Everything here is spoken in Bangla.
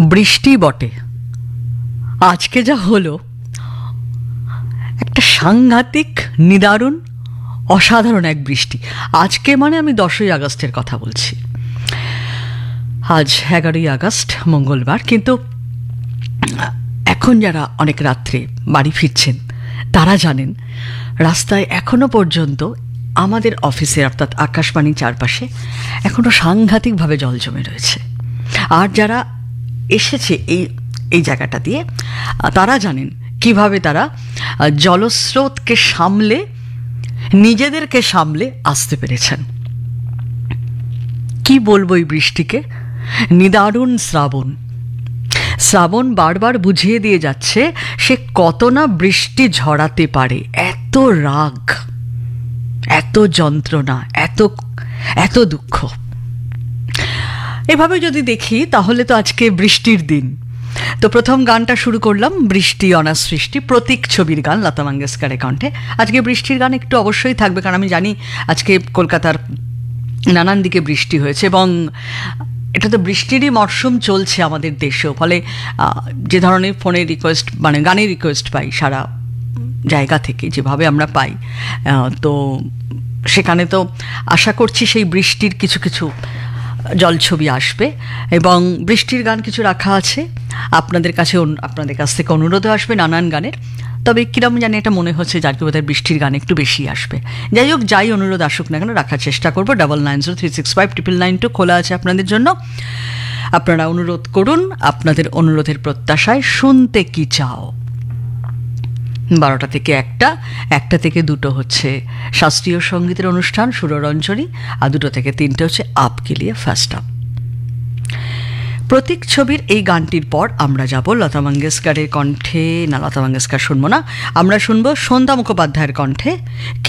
বৃষ্টি বটে, আজকে যা হলো একটা সাংঘাতিক, নিদারুণ, অসাধারণ এক বৃষ্টি। আজকে মানে আমি 10ই আগস্টের কথা বলছি। আজ 11ই আগস্ট, মঙ্গলবার। কিন্তু এখন যারা অনেক রাত্রে বাড়ি ফিরছেন তারা জানেন রাস্তায় এখনো পর্যন্ত আমাদের অফিসে অর্থাৎ আকাশবাণীর চারপাশে এখনো সাংঘাতিকভাবে জল জমে রয়েছে। আর যারা এসেছে এই জায়গাটা দিয়ে তারা জানেন কিভাবে তারা জলস্রোতকে সামলে, নিজেদেরকে সামলে আসতে পেরেছেন। কি বলবো এই বৃষ্টিকে, নিদারুণ শ্রাবণ। শ্রাবণ বারবার বুঝিয়ে দিয়ে যাচ্ছে সে কত না বৃষ্টি ঝরাতে পারে। এত রাগ, এত যন্ত্রণা, এত দুঃখ। এভাবে যদি দেখি তাহলে তো আজকে বৃষ্টির দিন। তো প্রথম গানটা শুরু করলাম বৃষ্টি অনার সৃষ্টি, প্রতীক ছবির গান, লতা মঙ্গেশকরের কণ্ঠে। আজকে বৃষ্টির গান একটু অবশ্যই থাকবে, কারণ আমি জানি আজকে কলকাতার নানান দিকে বৃষ্টি হয়েছে এবং এটা তো বৃষ্টিরই মরশুম চলছে আমাদের দেশেও। ফলে যে ধরনের ফোনের রিকোয়েস্ট, মানে গানের রিকোয়েস্ট পাই সারা জায়গা থেকে, যেভাবে আমরা পাই, তো সেখানে তো আশা করছি সেই বৃষ্টির কিছু কিছু জলছবি আসবে এবং বৃষ্টির গান কিছু রাখা আছে। আপনাদের কাছ থেকে অনুরোধও আসবে নানান গানের। তবে কিরম জানি এটা মনে হচ্ছে যার কি বোধহয় বৃষ্টির গান একটু বেশি আসবে। যাই হোক, যাই অনুরোধ আসুক না কেন রাখার চেষ্টা করবো। 9903659992 খোলা আছে আপনাদের জন্য। আপনারা অনুরোধ করুন, আপনাদের অনুরোধের প্রত্যাশায় শুনতে কি চাও। 12টা থেকে 1টা থেকে 2 হচ্ছে শাস্ত্রীয় সঙ্গীতের অনুষ্ঠান সুররঞ্জনী, আর 2 থেকে 3 হচ্ছে আপকে লিয়ে ফার্স্ট আপ। প্রতীক ছবির এই গানটির পর আমরা যাব লতা মঙ্গেশকরের কণ্ঠে। না, লতা মঙ্গেশকর শুনবো না, আমরা শুনবো সন্ধ্যা মুখোপাধ্যায়ের কণ্ঠে